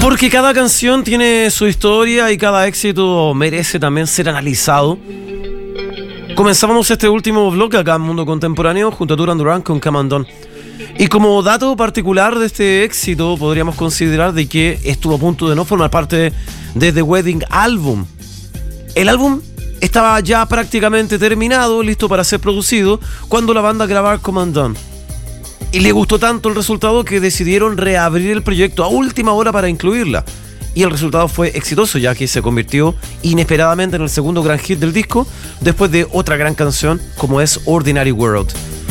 Porque cada canción tiene su historia y cada éxito merece también ser analizado. Comenzamos este último bloque acá en Mundo Contemporáneo junto a Duran Duran con Come Undone. Y como dato particular de este éxito, podríamos considerar de que estuvo a punto de no formar parte de The Wedding Album. El álbum estaba ya prácticamente terminado, listo para ser producido, cuando la banda grababa Come Undone. Y le gustó tanto el resultado que decidieron reabrir el proyecto a última hora para incluirla. Y el resultado fue exitoso, ya que se convirtió inesperadamente en el segundo gran hit del disco, después de otra gran canción como es Ordinary World.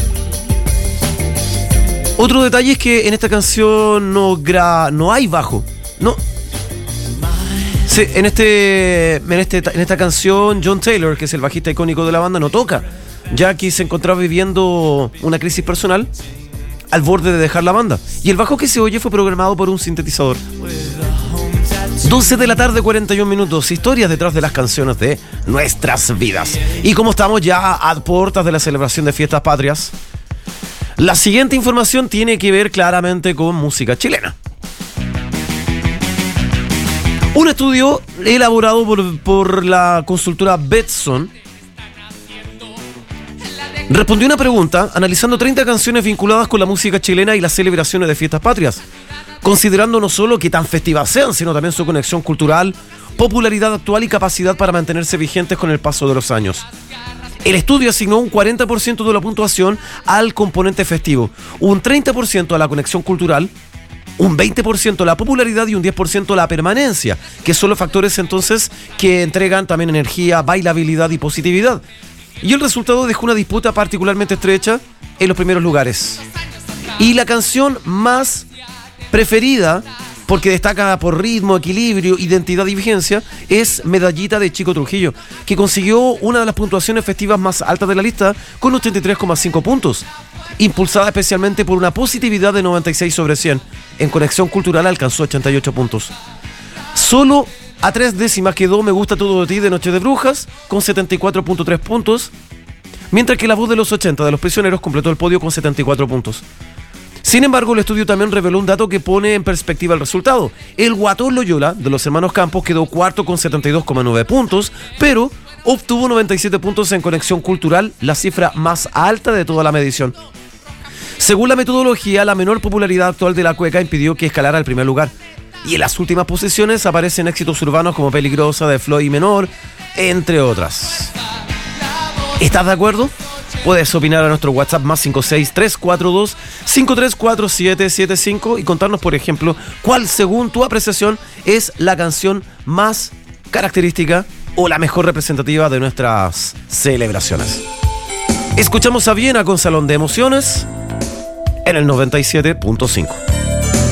Otro detalle es que en esta canción no hay bajo. No. Sí, en esta canción John Taylor, que es el bajista icónico de la banda, no toca, ya que se encontraba viviendo una crisis personal al borde de dejar la banda. Y el bajo que se oye fue programado por un sintetizador. 12 de la tarde, 41 minutos. Historias detrás de las canciones de nuestras vidas. Y como estamos ya a puertas de la celebración de fiestas patrias, la siguiente información tiene que ver claramente con música chilena. Un estudio elaborado por la consultora Betson respondió una pregunta analizando 30 canciones vinculadas con la música chilena y las celebraciones de fiestas patrias, considerando no solo qué tan festivas sean, sino también su conexión cultural, popularidad actual y capacidad para mantenerse vigentes con el paso de los años. El estudio asignó un 40% de la puntuación al componente festivo, un 30% a la conexión cultural, un 20% a la popularidad y un 10% a la permanencia, que son los factores entonces que entregan también energía, bailabilidad y positividad. Y el resultado dejó una disputa particularmente estrecha en los primeros lugares. Y la canción más preferida, porque destaca por ritmo, equilibrio, identidad y vigencia, es Medallita de Chico Trujillo, que consiguió una de las puntuaciones festivas más altas de la lista con 83,5 puntos, impulsada especialmente por una positividad de 96 sobre 100. En conexión cultural alcanzó 88 puntos. Solo a 3 décimas quedó Me Gusta Todo de Ti de Noche de Brujas, con 74,3 puntos, mientras que La Voz de los 80 de Los Prisioneros completó el podio con 74 puntos. Sin embargo, el estudio también reveló un dato que pone en perspectiva el resultado. El Guatón Loyola, de los hermanos Campos, quedó cuarto con 72,9 puntos, pero obtuvo 97 puntos en conexión cultural, la cifra más alta de toda la medición. Según la metodología, la menor popularidad actual de la cueca impidió que escalara al primer lugar. Y en las últimas posiciones aparecen éxitos urbanos como Peligrosa de Floyd Menor, entre otras. ¿Estás de acuerdo? Puedes opinar a nuestro WhatsApp más 56342-534775 y contarnos, por ejemplo, cuál, según tu apreciación, es la canción más característica o la mejor representativa de nuestras celebraciones. Escuchamos a Viena con Salón de Emociones en el 97.5.